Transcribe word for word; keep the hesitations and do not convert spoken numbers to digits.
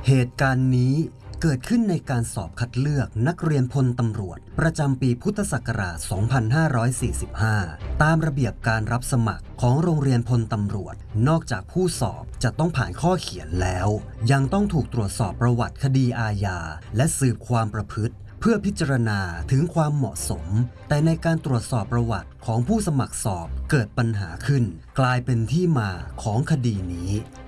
เหตุการณ์นี้เกิดขึ้นในการสอบคัดเลือกนักเรียนพลตำรวจประจำปีพุทธศักราช สองพันห้าร้อยสี่สิบห้า ตามระเบียบการรับสมัครของโรงเรียนพลตำรวจนอกจากผู้สอบจะต้องผ่านข้อเขียนแล้วยังต้องถูกตรวจสอบประวัติคดีอาญาและสืบความประพฤติเพื่อพิจารณาถึงความเหมาะสมแต่ในการตรวจสอบประวัติของผู้สมัครสอบเกิดปัญหาขึ้นกลายเป็นที่มาของคดีนี้